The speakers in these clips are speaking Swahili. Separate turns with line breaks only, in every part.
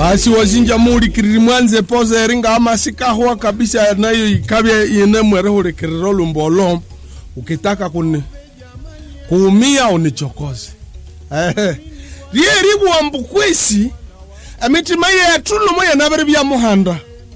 Basi wazinja muri kirimwanze pose ringa ama sikahwa kabisa nayo ikabye yene mwere hore kirolo mbolo ukitaka kuumia unichokoze. Ribu wambukwesi amitima ya tulu moya nabere bya muhanda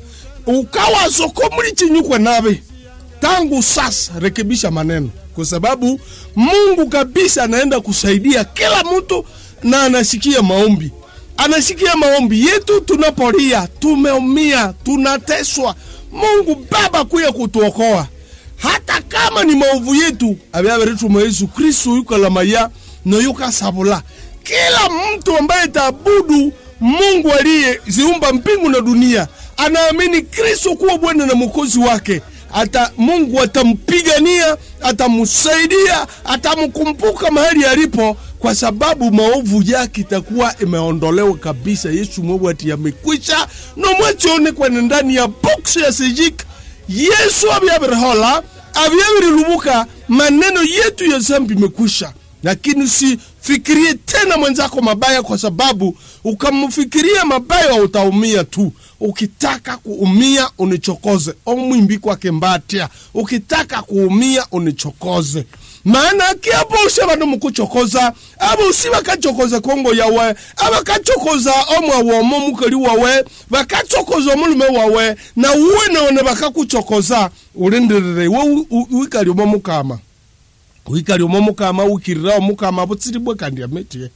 ukawa soko muri chinyukwe nabe tangu sasa rekebisha maneno kwa sababu Mungu kabisa anaenda kusaidia kila mtu na anasikia maombi. Anasikia maombi yetu tunapolia, tumeumia, tunateswa. Mungu Baba kuya kutuokoa. Hata kama ni maovu yetu, abiaberetu mwa Yesu Kristo yuko lamaya na yuka sabula. Kila mtu ambaye taabudu Mungu aliye ziumba mbingu na dunia, anaamini Kristo kuwa Bwana na Mwokozi wake. Hata Mungu atampigania, atamsaidia, atamkumbuka mahali alipo kwa sababu maovu yake itakuwa imeondolewa kabisa. Yesu mwati yamekwisha no mwachone kwa ndani ya box ya Sejik. Yesu abiabirhola, abiabirilubuka maneno yetu ya zambi mekwisha. Lakini fikirie tena mwenzako mabaya kwa sababu ukamfikiria mabaya utaumia tu. Ukitaka kuumia unichokoze. Omwimbi kwa kembatia. Ukitaka kuumia unichokoze. Maana kiapo usema numukuchokoza. Aba usiwa kachokoza Kongo yawe. Aba kachokoza omwa womo mukali wawe. Bakachokoza omulume wawe. Na uwe na one baka kuchokoza. Urenderere. Wikali umomu kama. Wikali umomu kama. Wikirira umomu kama. Butsiribwe kandi ya metie.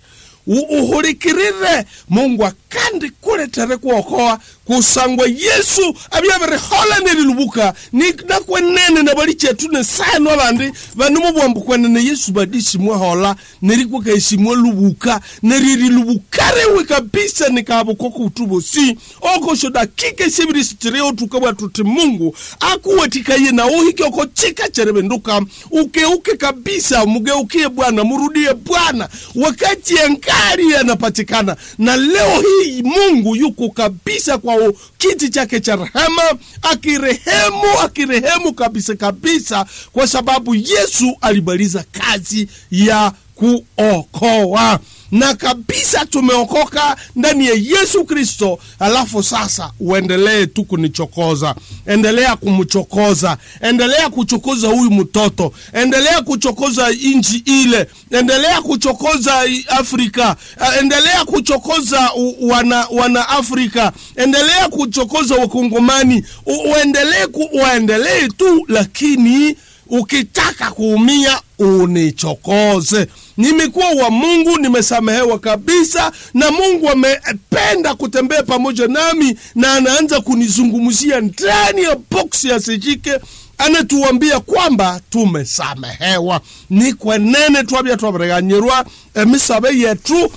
Uhurikirire Mungu akandi kuletere kuokoa kusangwa Yesu abyabere hola nerilubuka ni nakwenene na bali chetune sano abandi banumu bwambu kwenene Yesu badisi mwe hola neriko kaisimwe lubuka nerilubukare we kabisa nikabo kutubo si oko shoda kike sibiri stereo tukabwa tuti Mungu akuwetika ye na uhike oko chika cherebenduka uke kabisa mugeukie Bwana murudie Bwana wakati yankari yanapatikana na leo hii Mungu yuko kabisa kwa kiti chake cha rehema akirehemu kabisa kwa sababu Yesu alibaliza kazi ya kuokoa na kabisa tumeokoka ndani ya Yesu Kristo. Alafu sasa uendelee tu kunichokoza, endelea kumchokoza, endelea kuchokoza huyu mtoto, endelea kuchokoza inchi ile, endelea kuchokoza Afrika, endelea kuchokoza wana Afrika, endelea kuchokoza wakongomani, uendelee tu, lakini ukitaka kuumia unichokoze. Nimekuwa wa Mungu, nimesamehewa kabisa na Mungu amependa kutembea pamoja nami na anaanza kunizungumzia ndani ya box ya Sejike. Anatuambia kwamba tumesamehewa. Ni kwa nene twabreganyirwa emisabe yetu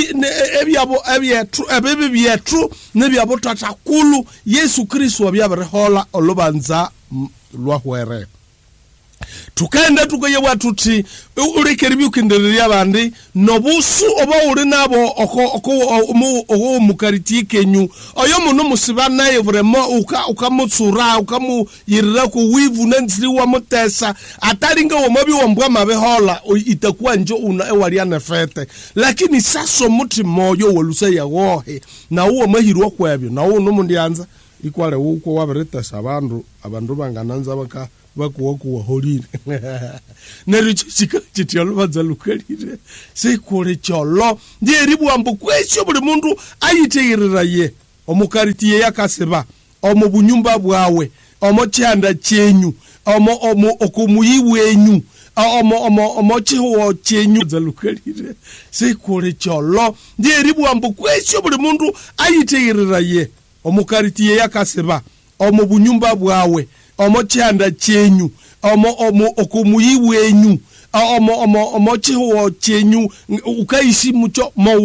ebyabo nebyabo tatakulu Yesu Kristo abyabrehola olubanza lwahwere. Tukaenda tukayewa tuti urekeribi kindereria abandi nobusu oba uri nabo oko mukariti kenyu oyo muno musiba naye vraiment ukamutsura ukamuyirira ku wivu nenziri wa mutesa ataringa wo mabi wombwa mabehola itakuwa njo una ewali anafete lakini saso muti moyo wolusa ya wohe na uwo mahirwa kwebyo na uwo no mundianza ikwale uko wabereta sabandu abandu bangananza bakuwa holire nerichika chitiolo bazalukalire sekore cholo ndiribu ambu kwesho buli mundu ayitegerera ye omukaritiye yakaseba omubunyumba bwawe omochanda chenyu okumuyiwenyu omochiho chenyu zalukalire sekore cholo ndiribu ambu kwesho buli mundu ayitegerera ye omukaritiye yakaseba omubunyumba bwawe omochanda chenyu okumuyiwenyu omochiho chenyu ukaisi mucho